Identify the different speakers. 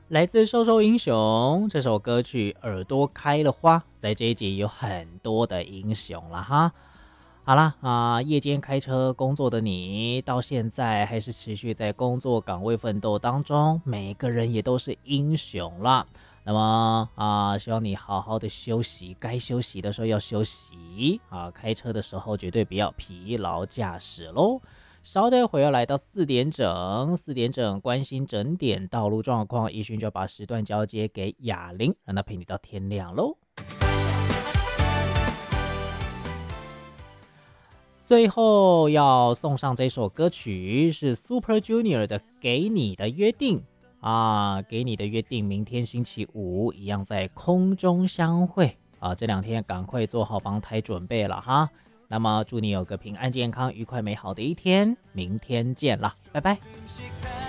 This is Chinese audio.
Speaker 1: 来自瘦瘦英雄这首歌曲耳朵开了花，在这一集有很多的英雄了哈。好啦夜间开车工作的你，到现在还是持续在工作岗位奋斗当中，每个人也都是英雄啦。那么希望你好好的休息，该休息的时候要休息开车的时候绝对不要疲劳驾驶喽。稍待会要来到4点整，关心整点道路状况，一勋就把时段交接给雅玲，让她陪你到天亮喽。最后要送上这首歌曲是 Super Junior 的《给你的约定》给你的约定，明天星期五一样在空中相会这两天赶快做好防台准备了哈。那么祝你有个平安健康愉快美好的一天，明天见啦，拜拜。